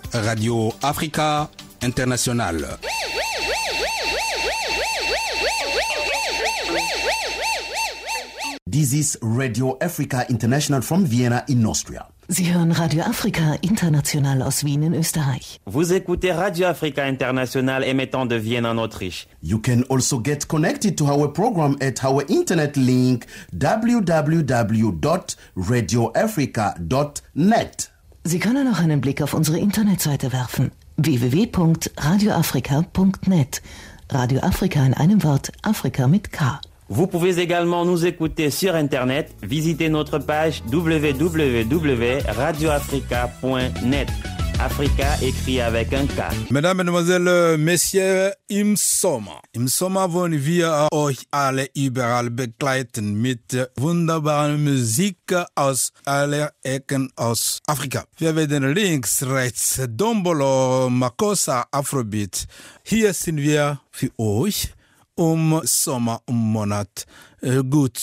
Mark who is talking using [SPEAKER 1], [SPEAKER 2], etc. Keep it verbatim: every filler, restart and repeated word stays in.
[SPEAKER 1] Radio Africa International.
[SPEAKER 2] This is Radio Africa International from Vienna in Austria.
[SPEAKER 3] Sie hören Radio Afrika International aus Wien in Österreich.
[SPEAKER 4] Vous écoutez Radio Africa International émettant de Vienne en Autriche.
[SPEAKER 2] You can also get connected to our program at our internet link w w w dot radio africa dot net.
[SPEAKER 3] Sie können auch einen Blick auf unsere Internetseite werfen. w w w punkt radio africa punkt net. Radio Afrika in einem Wort, Afrika mit K.
[SPEAKER 4] Vous pouvez également nous écouter sur Internet. Visitez notre page w w w point radio africa point net. Africa écrit avec un K.
[SPEAKER 1] Mesdames, Mesdemoiselles, Messieurs, im Sommer. Im Sommer wollen wir euch alle überall begleiten mit wunderbarer Musik aus aller Ecken aus Afrika. Wir werden links, rechts, Dombolo, Makossa, Afrobeat. Hier sind wir für euch um Sommer, um Monat äh, gut